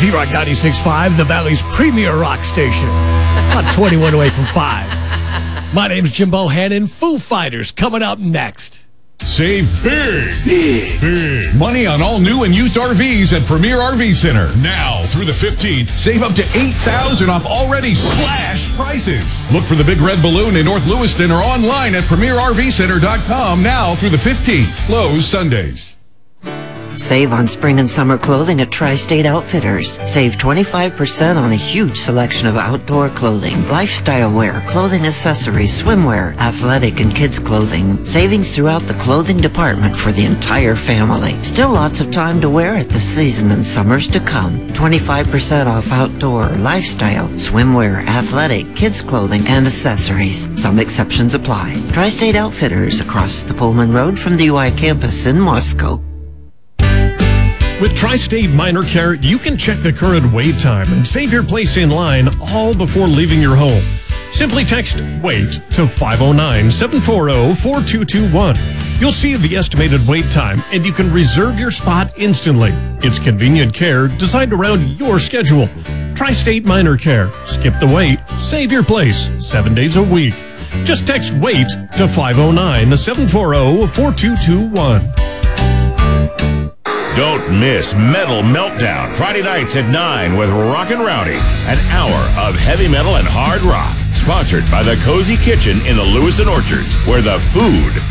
Z-Rock 96.5, the Valley's premier rock station. About 21 away from 5. My name's Jim Bohannon. Foo Fighters coming up next. Save big money on all new and used RVs at Premier RV Center. Now through the 15th, save up to $8,000 off already slash prices. Look for the Big Red Balloon in North Lewiston or online at PremierRVCenter.com now through the 15th. Closed Sundays. Save on spring and summer clothing at Tri-State Outfitters. Save 25% on a huge selection of outdoor clothing, lifestyle wear, clothing accessories, swimwear, athletic and kids clothing. Savings throughout the clothing department for the entire family. Still lots of time to wear it this season and summers to come. 25% off outdoor, lifestyle, swimwear, athletic, kids clothing, and accessories. Some exceptions apply. Tri-State Outfitters across the Pullman Road from the UI campus in Moscow. With Tri-State Minor Care, you can check the current wait time and save your place in line all before leaving your home. Simply text WAIT to 509-740-4221. You'll see the estimated wait time, and you can reserve your spot instantly. It's convenient care designed around your schedule. Tri-State Minor Care. Skip the wait. Save your place 7 days a week. Just text WAIT to 509-740-4221. Don't miss Metal Meltdown, Friday nights at 9 with Rockin' Rowdy. An hour of heavy metal and hard rock. Sponsored by the Cozy Kitchen in the Lewiston Orchards, where the food